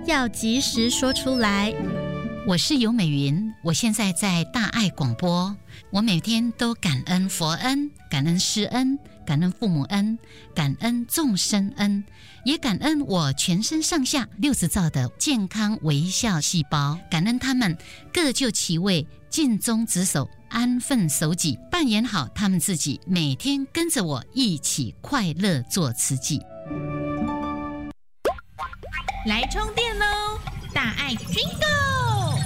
要及时说出来。 我是尤美云，我现在在大爱广播。我每天都感恩佛恩，感恩师恩，感恩父母恩，感恩众生恩，也感恩我全身上下60兆的健康微笑细胞，感恩他们各就其位，尽忠职守，安分守己，扮演好他们自己，每天跟着我一起快乐做慈济。 来充电喽！大爱 Jingle。